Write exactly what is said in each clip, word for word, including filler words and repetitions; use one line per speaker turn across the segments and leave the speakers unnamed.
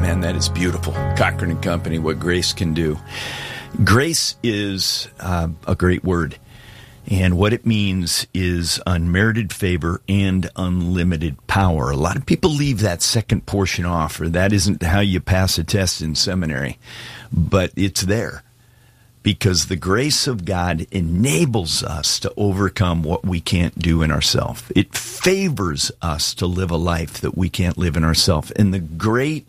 Man, that is beautiful. Cochran and Company, what grace can do. Grace is uh, a great word. And what it means is unmerited favor and unlimited power. A lot of people leave that second portion off, or that isn't how you pass a test in seminary. But it's there because the grace of God enables us to overcome what we can't do in ourselves. It favors us to live a life that we can't live in ourselves. And the great...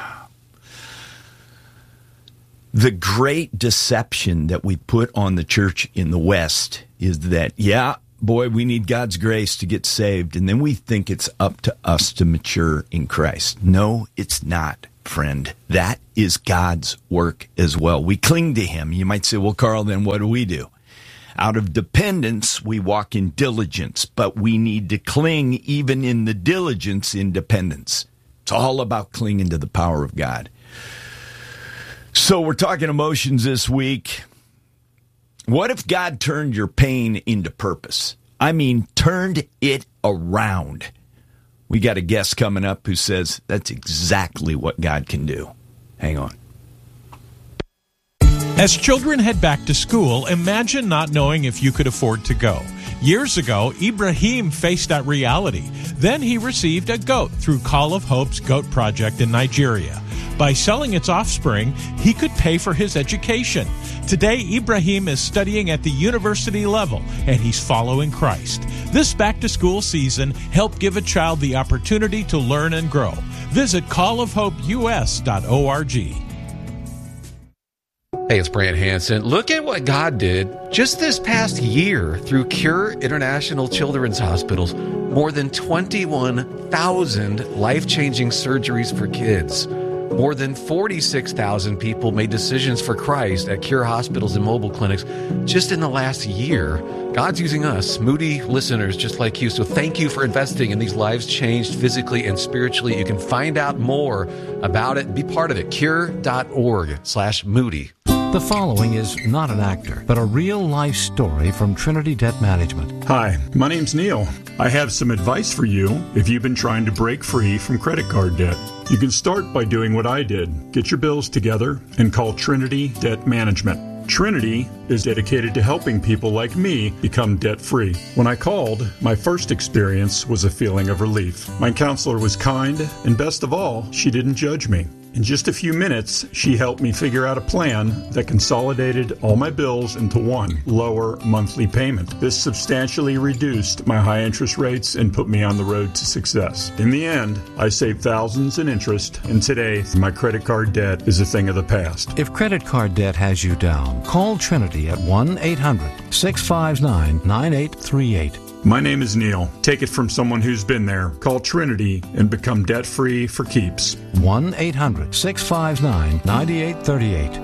The great deception that we put on the church in the West is that, yeah, boy, we need God's grace to get saved, and then we think it's up to us to mature in Christ. No, it's not, friend. That is God's work as well. We cling to Him. You might say, well, Carl, then what do we do? Out of dependence, we walk in diligence, but we need to cling even in the diligence in dependence. It's all about clinging to the power of God. So we're talking emotions this week. What if God turned your pain into purpose? I mean, turned it around. We got a guest coming up who says that's exactly what God can do. Hang on.
As children head back to school, imagine not knowing if you could afford to go. Years ago, Ibrahim faced that reality. Then he received a goat through Call of Hope's Goat Project in Nigeria. By selling its offspring, he could pay for his education. Today, Ibrahim is studying at the university level, and he's following Christ. This back-to-school season, help give a child the opportunity to learn and grow. Visit call of hope u s dot org.
Hey, it's Brant Hansen. Look at what God did just this past year through Cure International Children's Hospitals. More than twenty-one thousand life-changing surgeries for kids. More than forty-six thousand people made decisions for Christ at Cure Hospitals and mobile clinics just in the last year. God's using us, Moody listeners just like you. So thank you for investing in these lives changed physically and spiritually. You can find out more about it. Be part of it. Cure.org slash Moody.
The following is not an actor, but a real-life story from Trinity Debt Management.
Hi, my name's Neil. I have some advice for you if you've been trying to break free from credit card debt. You can start by doing what I did. Get your bills together and call Trinity Debt Management. Trinity is dedicated to helping people like me become debt-free. When I called, my first experience was a feeling of relief. My counselor was kind, and best of all, she didn't judge me. In just a few minutes, she helped me figure out a plan that consolidated all my bills into one lower monthly payment. This substantially reduced my high interest rates and put me on the road to success. In the end, I saved thousands in interest, and today, my credit card debt is a thing of the past.
If credit card debt has you down, call Trinity at one eight hundred six five nine nine eight three eight.
My name is Neil. Take it from someone who's been there. Call Trinity and become debt-free for keeps.
one eight hundred six five nine nine eight three eight.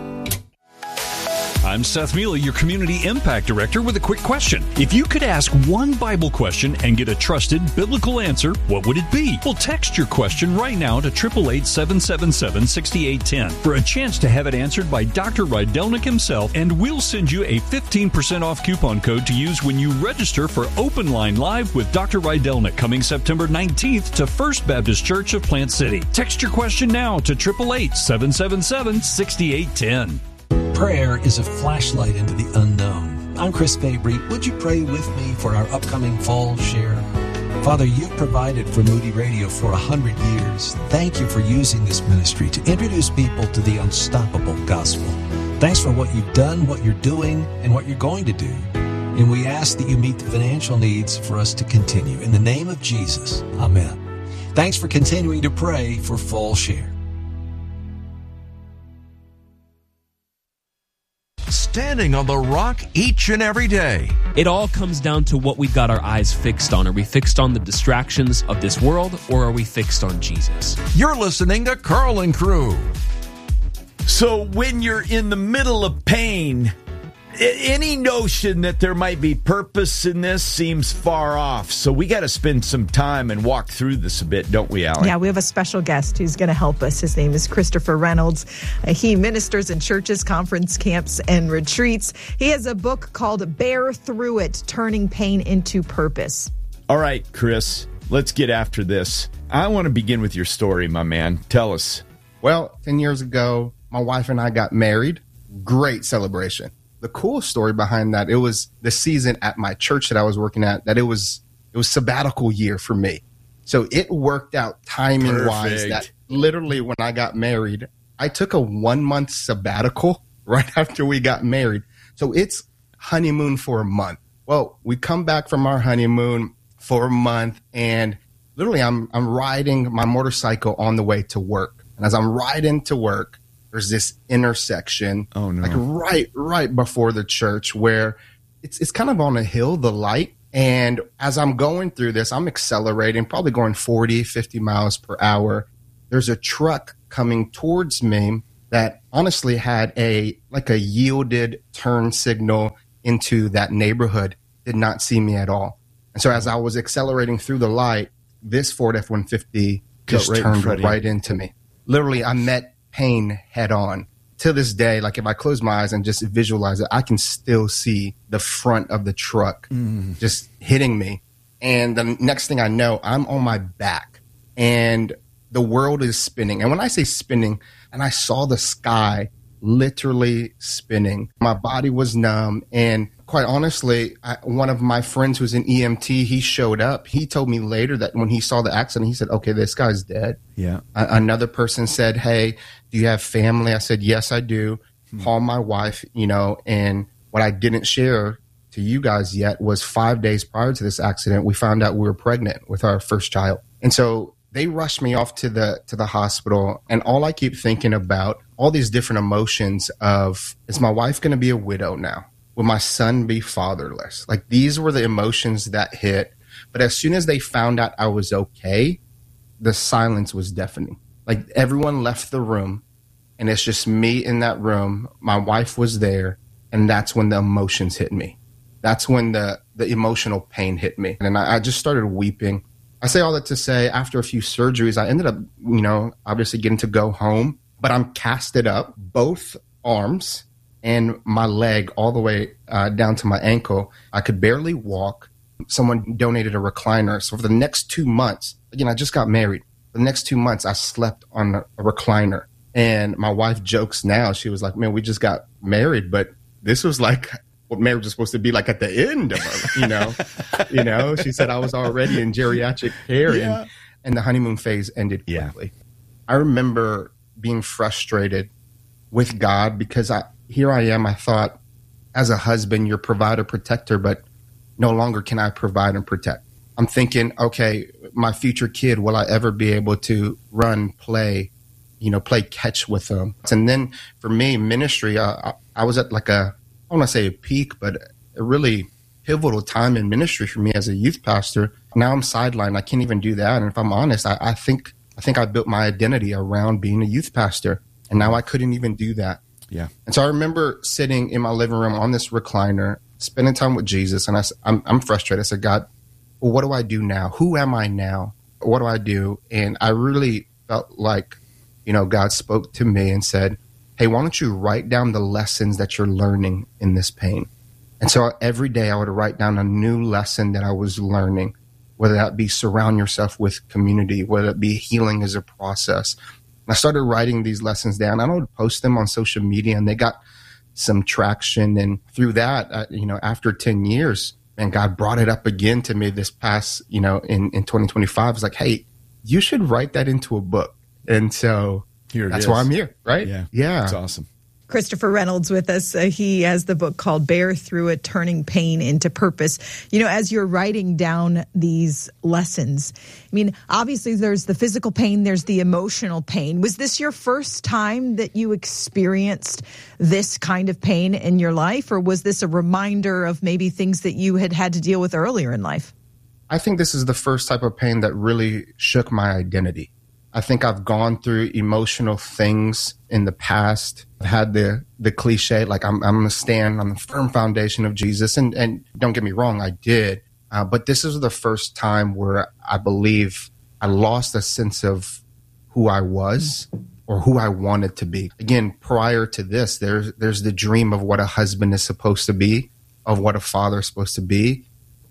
I'm Seth Mealy, your Community Impact Director, with a quick question. If you could ask one Bible question and get a trusted biblical answer, what would it be? Well, text your question right now to eight eight eight, seven seven seven, six eight one zero for a chance to have it answered by Doctor Rydelnik himself, and we'll send you a fifteen percent off coupon code to use when you register for Open Line Live with Doctor Rydelnik coming September nineteenth to First Baptist Church of Plant City. Text your question now to eight eight eight, seven seven seven, six eight one zero.
Prayer is a flashlight into the unknown. I'm Chris Fabry. Would you pray with me for our upcoming fall share? Father, you've provided for Moody Radio for a hundred years. Thank you for using this ministry to introduce people to the unstoppable gospel. Thanks for what you've done, what you're doing, and what you're going to do. And we ask that you meet the financial needs for us to continue. In the name of Jesus, amen. Thanks for continuing to pray for Fall Share.
Standing on the rock each and every day.
It all comes down to what we've got our eyes fixed on. Are we fixed on the distractions of this world, or are we fixed on Jesus?
You're listening to Carl and Crew.
So when you're in the middle of pain, any notion that there might be purpose in this seems far off. So we got to spend some time and walk through this a bit, don't we, Allie?
Yeah, we have a special guest who's going to help us. His name is Christopher Reynolds. Uh, he ministers in churches, conference camps, and retreats. He has a book called Bear Through It, Turning Pain into Purpose.
All right, Chris, let's get after this. I want to begin with your story, my man. Tell us.
Well, ten years ago, my wife and I got married. Great celebration. The cool story behind that, it was the season at my church that I was working at, that it was it was sabbatical year for me. So it worked out timing wise that literally when I got married, I took a one month sabbatical right after we got married. So it's honeymoon for a month. Well, we come back from our honeymoon for a month, and literally I'm I'm riding my motorcycle on the way to work. And as I'm riding to work, there's this intersection,
oh, no.
like right right before the church, where it's it's kind of on a hill, the light. And as I'm going through this, I'm accelerating, probably going forty, fifty miles per hour. There's a truck coming towards me that honestly had a like a yielded turn signal into that neighborhood, did not see me at all. And so as I was accelerating through the light, this Ford F one fifty just right turned in right into me. Literally, I met pain head on. To this day, like if I close my eyes and just visualize it, I can still see the front of the truck mm. just hitting me. And the next thing I know, I'm on my back and the world is spinning. And when I say spinning, and I saw the sky literally spinning, my body was numb. And quite honestly, I, one of my friends who's an E M T, he showed up. He told me later that when he saw the accident, he said, okay, this guy's dead.
Yeah.
A- another person said, hey, do you have family? I said, yes, I do. Hmm. Call my wife, you know, and what I didn't share to you guys yet was five days prior to this accident, we found out we were pregnant with our first child. And so they rushed me off to the to the hospital, and all I keep thinking about, all these different emotions of, is my wife going to be a widow now? Will my son be fatherless? Like, these were the emotions that hit. But as soon as they found out I was okay, the silence was deafening. Like, everyone left the room, and it's just me in that room. My wife was there, and that's when the emotions hit me. That's when the, the emotional pain hit me. And I, I just started weeping. I say all that to say, after a few surgeries, I ended up, you know, obviously getting to go home, but I'm casted up, both arms and my leg all the way uh, down to my ankle. I could barely walk. Someone donated a recliner. So for the next two months, again, I just got married. The next two months, I slept on a, a recliner. And my wife jokes now, she was like, man, we just got married, but this was like what marriage is supposed to be like at the end of it, you know? you know, she said I was already in geriatric care, yeah. and, and the honeymoon phase ended quickly. Yeah. I remember being frustrated with God because I here I am, I thought, as a husband, you're provider, protector, but no longer can I provide and protect. I'm thinking, okay, my future kid, will I ever be able to run, play, you know, play catch with them? And then for me, ministry, I, I was at like a, I don't want to say a peak, but a really pivotal time in ministry for me as a youth pastor. Now I'm sidelined. I can't even do that. And if I'm honest, I, I think I think I built my identity around being a youth pastor. And now I couldn't even do that.
Yeah.
And so I remember sitting in my living room on this recliner, spending time with Jesus. And I, I'm, I'm frustrated. I said, God, well, what do I do now? Who am I now? What do I do? And I really felt like, you know, God spoke to me and said, hey, why don't you write down the lessons that you're learning in this pain? And so every day I would write down a new lesson that I was learning, whether that be surround yourself with community, whether it be healing as a process. And I started writing these lessons down. I would post them on social media, and they got some traction. And through that, uh, you know, after ten years, and God brought it up again to me this past, you know, in, in twenty twenty-five. It's like, hey, you should write that into a book. And so Here it That's is. why I'm here, right?
Yeah.
Yeah.
That's awesome.
Christopher Reynolds with us. Uh, he has the book called Bear Through It, Turning Pain into Purpose. You know, as you're writing down these lessons, I mean, obviously there's the physical pain, there's the emotional pain. Was this your first time that you experienced this kind of pain in your life, or was this a reminder of maybe things that you had had to deal with earlier in life?
I think this is the first type of pain that really shook my identity. I think I've gone through emotional things in the past. I've had the the cliche, like I'm, I'm going to stand on the firm foundation of Jesus. And, and don't get me wrong, I did. Uh, but this is the first time where I believe I lost a sense of who I was or who I wanted to be. Again, prior to this, there's, there's the dream of what a husband is supposed to be, of what a father is supposed to be.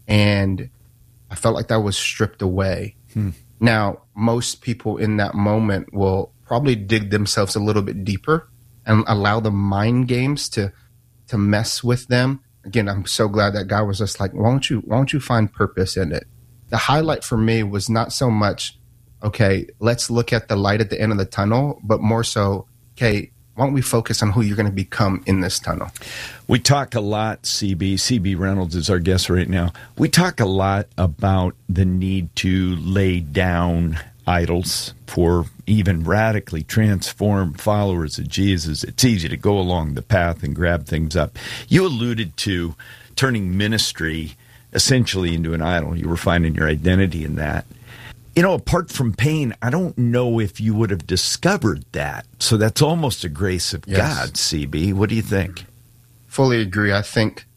And I felt like that was stripped away. Hmm. Now, most people in that moment will probably dig themselves a little bit deeper and allow the mind games to to mess with them. Again, I'm so glad that God was just like, why don't you why don't you find purpose in it? The highlight for me was not so much, okay, let's look at the light at the end of the tunnel, but more so, okay, why don't we focus on who you're going to become in this tunnel? We
talk a lot, C B. C B Reynolds is our guest right now. We talk a lot about the need to lay down idols for even radically transformed followers of Jesus. It's easy to go along the path and grab things up. You alluded to turning ministry essentially into an idol. You were finding your identity in that. You know, apart from pain, I don't know if you would have discovered that. So that's almost a grace of yes. God, C B. What do you think?
Fully agree. I think